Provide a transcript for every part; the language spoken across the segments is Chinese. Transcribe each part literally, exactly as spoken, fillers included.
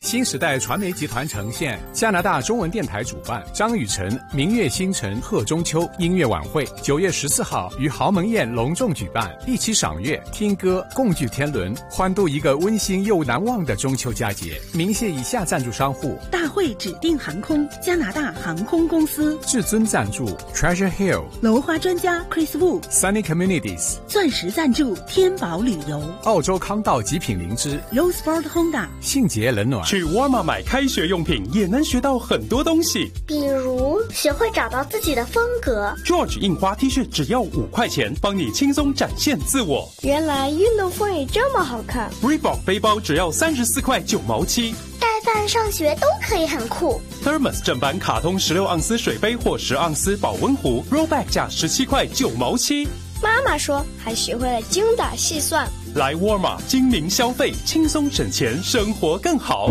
新时代传媒集团呈现，加拿大中文电台主办，张雨晨《明月星辰贺中秋》音乐晚会，九月十四号于豪门宴隆重举办，一起赏月、听歌，共聚天伦，欢度一个温馨又难忘的中秋佳节。鸣谢以下赞助商户： 大会指定航空、加拿大航空公司； 至尊赞助 Treasure Hill； 楼花专家 Chris Wu； Sunny Communities； 钻石赞助天宝旅游； 澳洲康道极品灵芝； Roseford Honda； 信捷冷暖。 去沃尔玛买开学用品也能学到很多东西， 比如学会找到自己的风格。 George 印花 T 恤只要五块钱，帮你轻松展现自我。 原来运动风也这么好看。 Reebok 背包只要三十四块九毛七， 带饭上学都可以很酷。 Thermos 正版卡通十六盎司水杯或十盎司保温壶 Rollback 价十七块九毛七。 妈妈说还学会了精打细算。 来沃尔玛精明消费，轻松省钱，生活更好。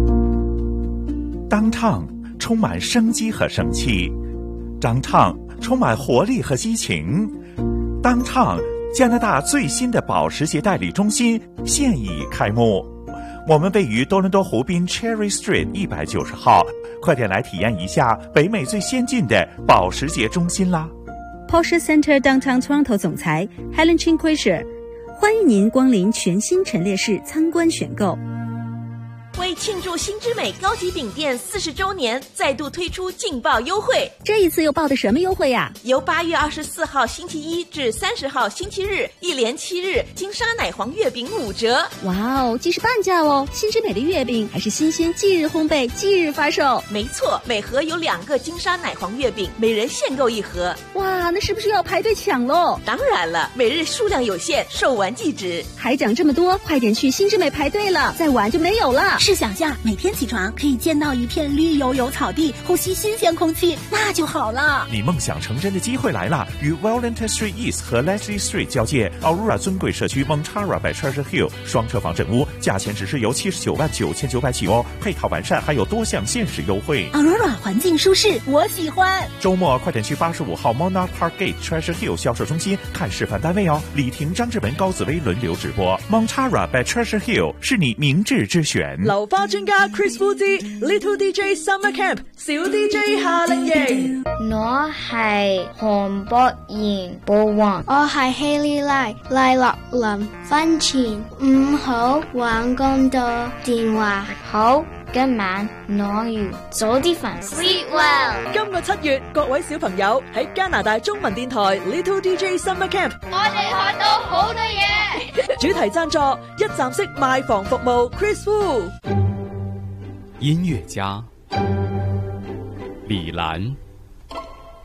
Downtown 充满生机和生气， Downtown 充满活力和激情。 Downtown 加拿大最新的保时捷代理中心现已开幕，我们位于多伦多湖滨 Cherry Street 一百九十号，快点来体验一下北美最先进的保时捷中心啦！ Porsche Center Downtown Toronto 总裁 Helen Chin-Quisher 欢迎您光临全新陈列室参观选购。 为庆祝新之美高级饼店四十周年，再度推出劲爆优惠。 这一次又报的什么优惠呀？ 由八月二十四号星期一至三十号星期日，一连七日，金沙奶黄月饼五折。 哇哦，既是半价哦！新之美的月饼还是新鲜，即日烘焙，即日发售。 没错，每盒有两个金沙奶黄月饼，每人限购一盒。 哇，那是不是要排队抢喽？ 当然了，每日数量有限，售完即止。 还涨这么多，快点去新之美排队了，再晚就没有了。 试想下，每天起床可以见到一片绿油油草地，呼吸新鲜空气，那就好了。 你梦想成真的机会来了！与 Wellington Street East 和 Leslie Street 交界 ，Aurora 尊贵社区 Montara by Treasure Hill 双车房镇屋，价钱只是由七十九万九千九百起哦，配套完善，还有多项限时优惠。 Aurora 环境舒适，我喜欢。 周末快点去八十五号 Monarch Park Gate Treasure Hill 销售中心看示范单位哦。李婷、张志文、高紫薇轮流直播。Montara by Treasure Hill 是你明智之选。 流花專家 Chris Wu 之 Little D J Summer Camp 小 D J 夏令營。 我係韓博賢寶王，我係希利拉賴樂林。婚前唔好玩咁多電話，好，今晚我要早啲瞓。Sleep well。 今個七月，各位小朋友喺加拿大中文電台 Little D J Summer Camp， 我哋學到好多嘢。 主題贊助一站式賣房服務 Chris Wu。 音乐家李蘭。